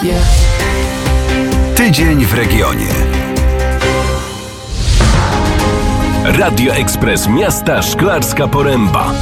Tydzień w regionie. Radio Ekspres Miasta Szklarska Poręba.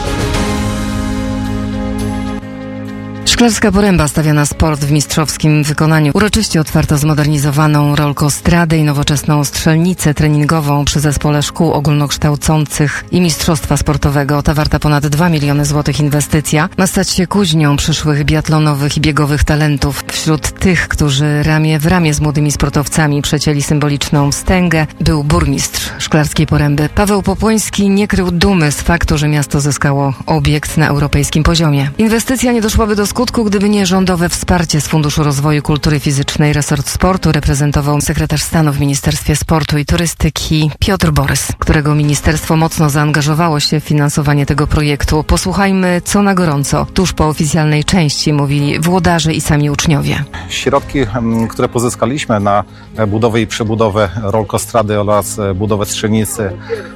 Szklarska Poręba stawia na sport w mistrzowskim wykonaniu. Uroczyście otwarto zmodernizowaną rolkostradę i nowoczesną strzelnicę treningową przy zespole szkół ogólnokształcących i mistrzostwa sportowego. Ta warta ponad 2 miliony złotych inwestycja ma stać się kuźnią przyszłych biatlonowych i biegowych talentów. Wśród tych, którzy ramię w ramię z młodymi sportowcami przecięli symboliczną wstęgę, był burmistrz Szklarskiej Poręby. Paweł Popłoński nie krył dumy z faktu, że miasto zyskało obiekt na europejskim poziomie. Inwestycja nie doszłaby do skutku, gdyby nie rządowe wsparcie z Funduszu Rozwoju Kultury Fizycznej. Resort sportu reprezentował sekretarz stanu w Ministerstwie Sportu i Turystyki Piotr Borys, którego ministerstwo mocno zaangażowało się w finansowanie tego projektu. Posłuchajmy, co na gorąco tuż po oficjalnej części mówili włodarze i sami uczniowie. Środki, które pozyskaliśmy na budowę i przebudowę rolkostrady oraz budowę strzelnicy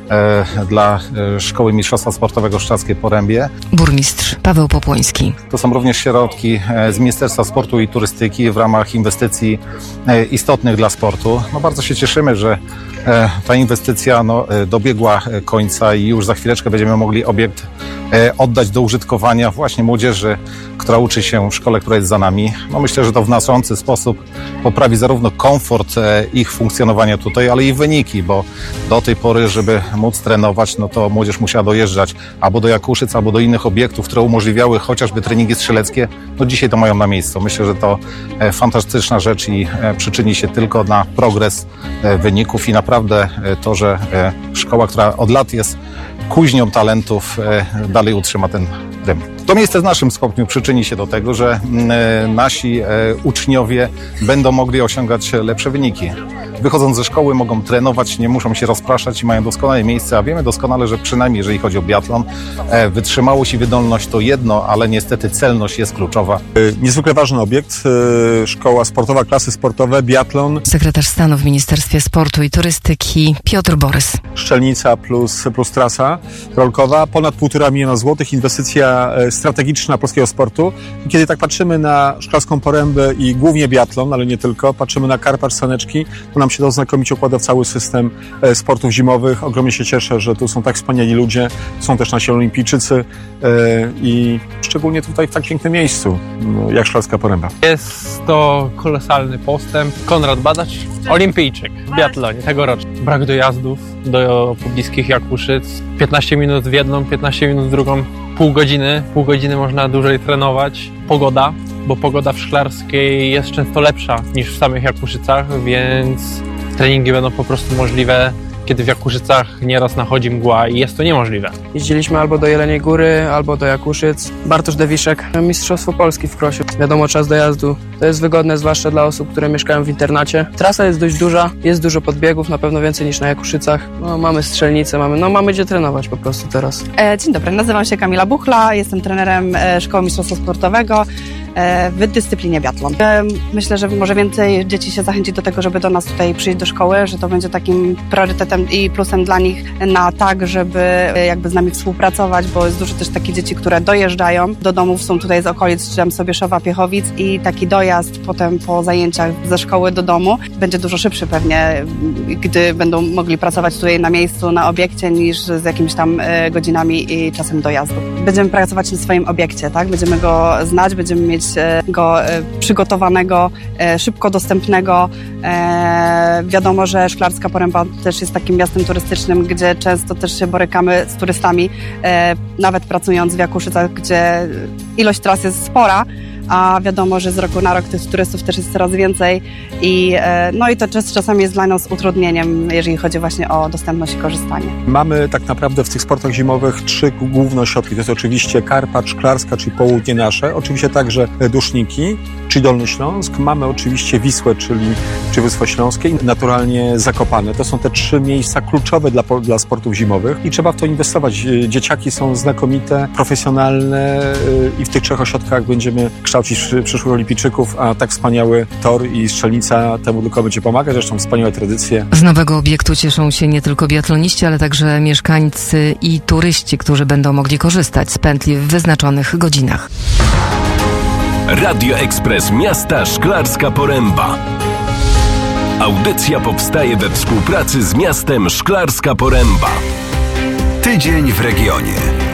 dla Szkoły Mistrzostwa Sportowego w Szklarskiej Porębie. Burmistrz Paweł Popłoński. To są również środki z Ministerstwa Sportu i Turystyki w ramach inwestycji istotnych dla sportu. Bardzo się cieszymy, że ta inwestycja dobiegła końca i już za chwileczkę będziemy mogli obiekt oddać do użytkowania właśnie młodzieży, która uczy się w szkole, która jest za nami. Myślę, że to w znaczący sposób poprawi zarówno komfort ich funkcjonowania tutaj, ale i wyniki, bo do tej pory, żeby móc trenować, to młodzież musiała dojeżdżać albo do Jakuszyc, albo do innych obiektów, które umożliwiały chociażby treningi strzeleckie. Dzisiaj to mają na miejscu. Myślę, że to fantastyczna rzecz i przyczyni się tylko na progres wyników i naprawdę to, że szkoła, która od lat jest kuźnią talentów, dalej utrzyma ten rytm. To miejsce w naszym stopniu przyczyni się do tego, że nasi uczniowie będą mogli osiągać lepsze wyniki. Wychodząc ze szkoły mogą trenować, nie muszą się rozpraszać i mają doskonałe miejsce, a wiemy doskonale, że przynajmniej jeżeli chodzi o biatlon, wytrzymałość i wydolność to jedno, ale niestety celność jest kluczowa. Niezwykle ważny obiekt, szkoła sportowa, klasy sportowe, biatlon. Sekretarz stanu w Ministerstwie Sportu i Turystyki Piotr Borys. Szczelnica plus trasa rolkowa, ponad 1,5 miliona złotych, inwestycja strategiczna polskiego sportu. I kiedy tak patrzymy na Szklarską Porębę i głównie biatlon, ale nie tylko, patrzymy na Karpacz, Saneczki, to nam się to znakomicie układa w cały system sportów zimowych. Ogromnie się cieszę, że tu są tak wspaniali ludzie, są też nasi olimpijczycy i szczególnie tutaj w tak pięknym miejscu jak Szklarska Poręba. Jest to kolosalny postęp. Konrad Badacz, olimpijczyk w biatlonie tegorocznie. Brak dojazdów do pobliskich Jakuszyc. 15 minut w jedną, 15 minut w drugą. Pół godziny można dłużej trenować. Pogoda, bo pogoda w Szklarskiej jest często lepsza niż w samych Jakuszycach, więc treningi będą po prostu możliwe, kiedy w Jakuszycach nieraz nachodzi mgła i jest to niemożliwe. Jeździliśmy albo do Jeleniej Góry, albo do Jakuszyc. Bartosz Dewiszek, Mistrzostwo Polski w krosiu. Wiadomo, czas dojazdu to jest wygodne, zwłaszcza dla osób, które mieszkają w internacie. Trasa jest dość duża, jest dużo podbiegów, na pewno więcej niż na Jakuszycach. Mamy strzelnicę, mamy gdzie trenować po prostu teraz. Dzień dobry, nazywam się Kamila Buchla, jestem trenerem Szkoły Mistrzostwa Sportowego w dyscyplinie biatlon. Myślę, że może więcej dzieci się zachęci do tego, żeby do nas tutaj przyjść do szkoły, że to będzie takim priorytetem i plusem dla nich na tak, żeby jakby z nami współpracować, bo jest dużo też takich dzieci, które dojeżdżają do domów, są tutaj z okolic, czy tam Sobieszowa, Piechowic i taki dojazd potem po zajęciach ze szkoły do domu będzie dużo szybszy pewnie, gdy będą mogli pracować tutaj na miejscu, na obiekcie, niż z jakimiś tam godzinami i czasem dojazdu. Będziemy pracować na swoim obiekcie, tak? Będziemy go znać, będziemy mieć go przygotowanego, szybko dostępnego. Wiadomo, że Szklarska Poręba też jest takim miastem turystycznym, gdzie często też się borykamy z turystami, nawet pracując w Jakuszycach, gdzie ilość tras jest spora, a wiadomo, że z roku na rok tych turystów też jest coraz więcej i to czasami jest dla nas utrudnieniem, jeżeli chodzi właśnie o dostępność i korzystanie. Mamy tak naprawdę w tych sportach zimowych 3 główne ośrodki. To jest oczywiście Karpacz, Szklarska, czyli południe nasze, oczywiście także Duszniki, czyli Dolny Śląsk. Mamy oczywiście Wisłę, czyli Województwo Śląskie i naturalnie Zakopane. To są te 3 miejsca kluczowe dla sportów zimowych i trzeba w to inwestować. Dzieciaki są znakomite, profesjonalne i w tych 3 ośrodkach będziemy kształcić przyszłych olimpijczyków, a tak wspaniały tor i strzelnica temu tylko będzie pomagać. Zresztą wspaniałe tradycje. Z nowego obiektu cieszą się nie tylko biatloniści, ale także mieszkańcy i turyści, którzy będą mogli korzystać z pętli w wyznaczonych godzinach. Radio Ekspres Miasta Szklarska Poręba. Audycja powstaje we współpracy z miastem Szklarska Poręba. Tydzień w regionie.